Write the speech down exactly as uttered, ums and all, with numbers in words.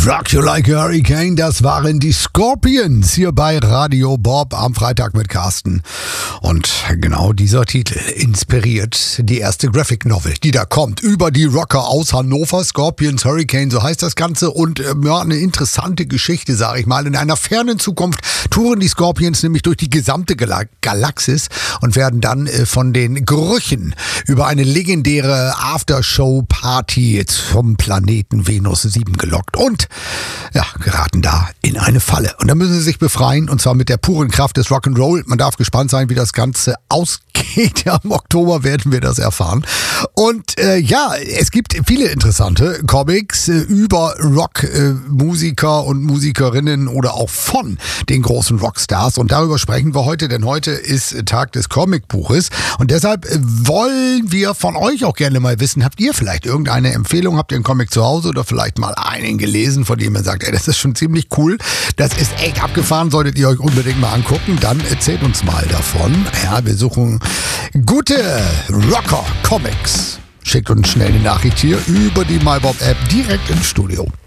Rock You Like a Hurricane, das waren die Scorpions hier bei Radio Bob am Freitag mit Carsten. Und genau dieser Titel inspiriert die erste Graphic Novel, die da kommt, über die Rocker aus Hannover. Scorpions Hurricane, so heißt das Ganze. Und äh, ja, eine interessante Geschichte, sage ich mal. In einer fernen Zukunft touren die Scorpions nämlich durch die gesamte Gal- Galaxis und werden dann äh, von den Gerüchen über eine legendäre Aftershow-Party zum Planeten Venus sieben gelockt. Und ja, geraten da in eine Falle. Und da müssen sie sich befreien, und zwar mit der puren Kraft des Rock'n'Roll. Man darf gespannt sein, wie das Ganze ausgeht. Ja, im Oktober werden wir das erfahren. Und äh, ja, es gibt viele interessante Comics äh, über Rockmusiker äh, und Musikerinnen oder auch von den großen Rockstars. Und darüber sprechen wir heute, denn heute ist Tag des Comicbuches. Und deshalb äh, wollen wir von euch auch gerne mal wissen, habt ihr vielleicht irgendeine Empfehlung? Habt ihr einen Comic zu Hause oder vielleicht mal einen gelesen, von dem ihr sagt, ey, das ist schon ziemlich cool, das ist echt abgefahren, solltet ihr euch unbedingt mal angucken, dann erzählt uns mal davon. Ja, wir suchen gute Rocker-Comics. Schickt uns schnell eine Nachricht hier über die MyBob-App direkt ins Studio.